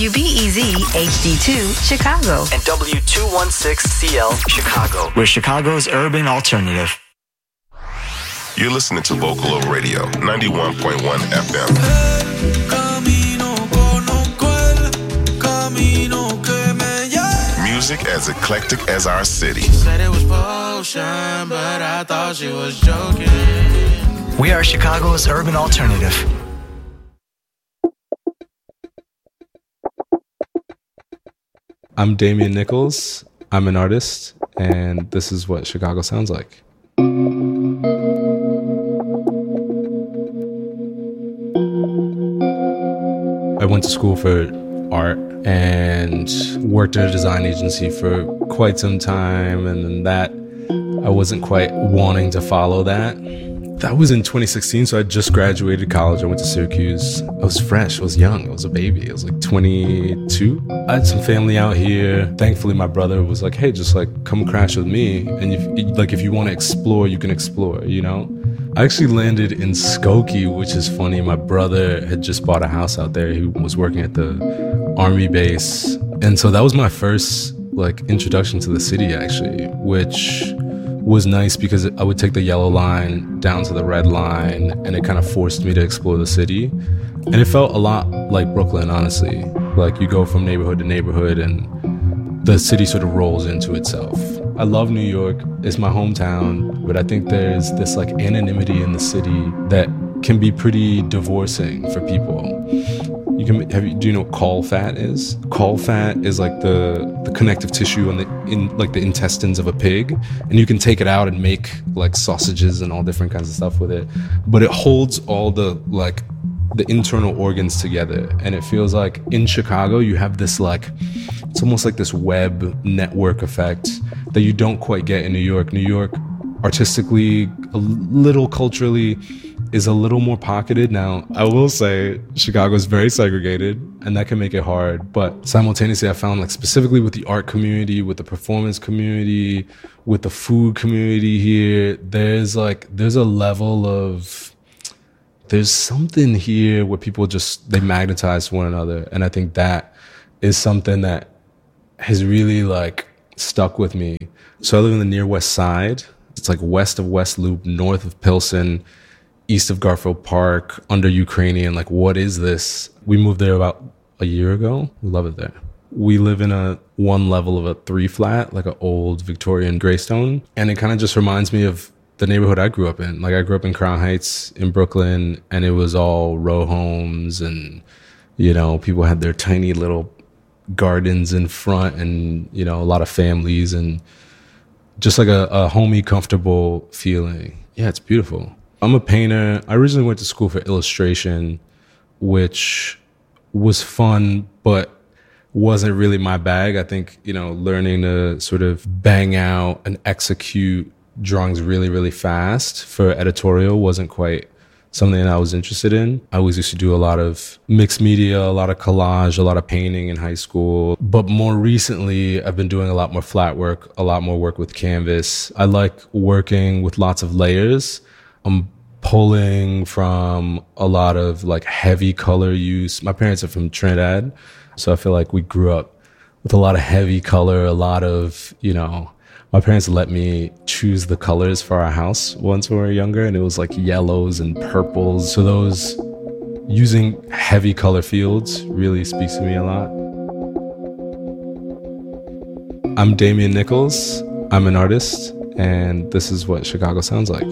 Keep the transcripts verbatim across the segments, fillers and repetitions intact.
W B E Z H D two Chicago and W two sixteen C L Chicago. We're Chicago's urban alternative. You're listening to Vocalo Radio, ninety-one point one F M. Music as eclectic as our city. Said it was potion, but I thought she was joking. We are Chicago's urban alternative. I'm Damian Nichols. I'm an artist, and this is what Chicago sounds like. I went to school for art and worked at a design agency for quite some time, and then that I wasn't quite wanting to follow that. That was in twenty sixteen, so I just graduated college. I went to Syracuse. I was fresh, I was young, I was a baby. I was like twenty-two. I had some family out here. Thankfully, my brother was like, hey, just like come crash with me. And if, like if you want to explore, you can explore, you know? I actually landed in Skokie, which is funny. My brother had just bought a house out there. He was working at the Army base. And so that was my first like introduction to the city, actually, which was nice because I would take the yellow line down to the red line, and it kind of forced me to explore the city. And it felt a lot like Brooklyn, honestly. Like you go from neighborhood to neighborhood and the city sort of rolls into itself. I love New York. It's my hometown, but I think there's this like anonymity in the city that can be pretty divorcing for people. You can have you, do you know what caul fat is? Caul fat is like the, the connective tissue on the in like the intestines of a pig, and you can take it out and make like sausages and all different kinds of stuff with it. But it holds all the like the internal organs together, and it feels like in Chicago you have this like it's almost like this web network effect that you don't quite get in New York. New York, artistically, a little culturally, is a little more pocketed. Now, I will say Chicago is very segregated, and that can make it hard. But simultaneously, I found like specifically with the art community, with the performance community, with the food community here, there's like, there's a level of, there's something here where people just, they magnetize one another. And I think that is something that has really like stuck with me. So I live in the near west side. It's like west of West Loop, north of Pilsen, east of Garfield Park, under Ukrainian. Like, what is this? We moved there about a year ago. We love it there. We live in a one level of a three flat, like an old Victorian Greystone. And it kind of just reminds me of the neighborhood I grew up in. Like I grew up in Crown Heights in Brooklyn, and it was all row homes, and, you know, people had their tiny little gardens in front, and, you know, a lot of families, and just like a, a homey, comfortable feeling. Yeah, it's beautiful. I'm a painter. I originally went to school for illustration, which was fun, but wasn't really my bag. I think, you know, learning to sort of bang out and execute drawings really, really fast for editorial wasn't quite something that I was interested in. I always used to do a lot of mixed media, a lot of collage, a lot of painting in high school. But more recently, I've been doing a lot more flat work, a lot more work with canvas. I like working with lots of layers. I'm pulling from a lot of like heavy color use. My parents are from Trinidad, so I feel like we grew up with a lot of heavy color, a lot of, you know, my parents let me choose the colors for our house once we were younger, and it was like yellows and purples. So those, using heavy color fields really speaks to me a lot. I'm Damian Nichols. I'm an artist, and this is what Chicago sounds like.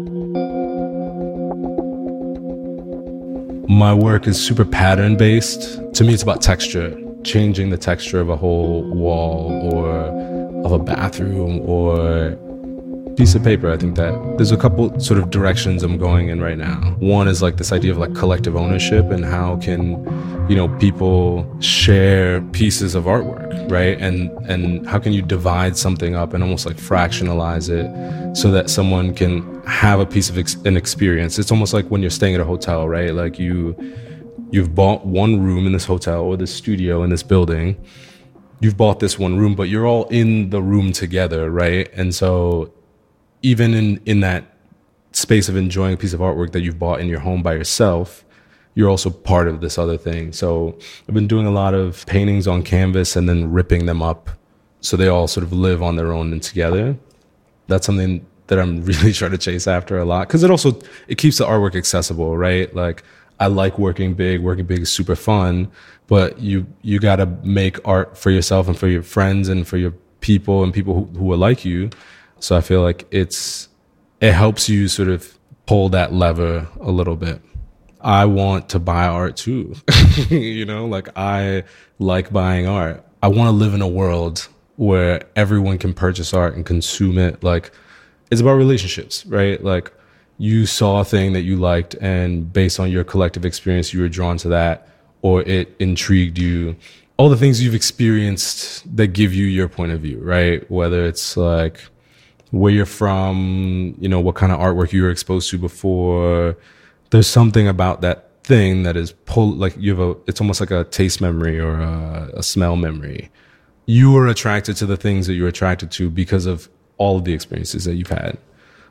My work is super pattern based. To me, it's about texture, changing the texture of a whole wall or of a bathroom or piece of paper. I think that there's a couple sort of directions I'm going in right now. One is like this idea of like collective ownership, and how can, you know, people share pieces of artwork, right? And and how can you divide something up and almost like fractionalize it so that someone can have a piece of ex- an experience. It's almost like when you're staying at a hotel, right? Like you you've bought one room in this hotel or this studio in this building. You've bought this one room, but you're all in the room together, right? And so even in, in that space of enjoying a piece of artwork that you've bought in your home by yourself, you're also part of this other thing. So I've been doing a lot of paintings on canvas and then ripping them up so they all sort of live on their own and together. That's something that I'm really trying to chase after a lot, because it also, it keeps the artwork accessible, right? Like, I like working big. Working big is super fun, but you you got to make art for yourself and for your friends and for your people and people who, who are like you. So I feel like it's it helps you sort of pull that lever a little bit. I want to buy art too. You know, like, I like buying art. I want to live in a world where everyone can purchase art and consume it. Like, it's about relationships, right? Like, you saw a thing that you liked, and based on your collective experience, you were drawn to that, or it intrigued you. All the things you've experienced that give you your point of view, right? Whether it's like where you're from, you know, what kind of artwork you were exposed to before. There's something about that thing that is pull, like you have a, it's almost like a taste memory or a, a smell memory. You were attracted to the things that you were attracted to because of all of the experiences that you've had.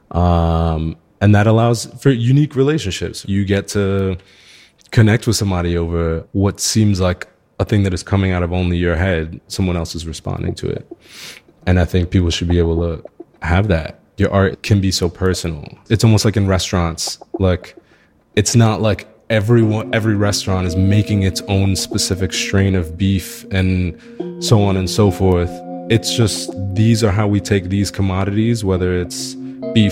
Um, and that allows for unique relationships. You get to connect with somebody over what seems like a thing that is coming out of only your head. Someone else is responding to it. And I think people should be able to have that. Your art can be so personal. It's almost like in restaurants. Like, it's not like everyone, every restaurant is making its own specific strain of beef and so on and so forth. It's just, these are how we take these commodities, whether it's beef,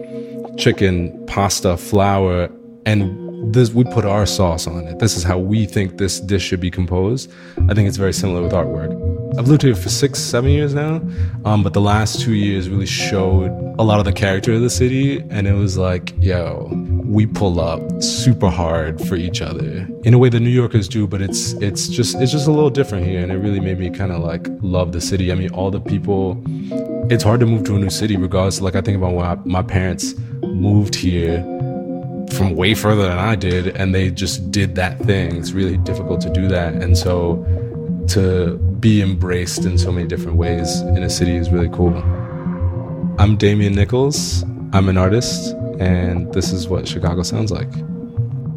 chicken, pasta, flour, and this, we put our sauce on it. This is how we think this dish should be composed. I think it's very similar with artwork. I've lived here for six, seven years now, um, but the last two years really showed a lot of the character of the city, and it was like, yo, we pull up super hard for each other in a way that New Yorkers do, but it's it's just it's just a little different here, and it really made me kind of like love the city. I mean, all the people. It's hard to move to a new city, regardless. Like, I think about when I, my parents moved here from way further than I did, and they just did that thing. It's really difficult to do that, and so to be embraced in so many different ways in a city is really cool. I'm Damian Nichols. I'm an artist, and this is what Chicago sounds like.